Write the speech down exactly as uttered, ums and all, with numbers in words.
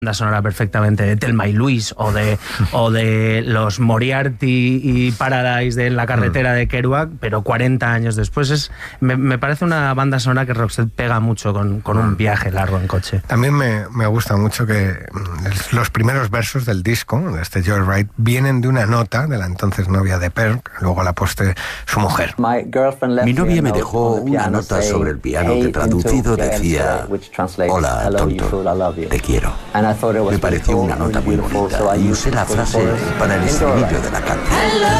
banda sonora perfectamente de Thelma y Luis o de, o de los Moriarty y Paradise de La carretera de Kerouac, pero cuarenta años después. Es, me, me parece una banda sonora que Roxette pega mucho con, con un viaje largo en coche. También me, me gusta mucho que los primeros versos del disco, de este Joyride, vienen de una nota de la entonces novia de Pearl, luego la poste su mujer. Mi novia me dejó una nota sobre el piano que traducido decía: hola, tonto, te quiero. Me pareció una nota muy bonita y usé la frase para el estribillo de la canción.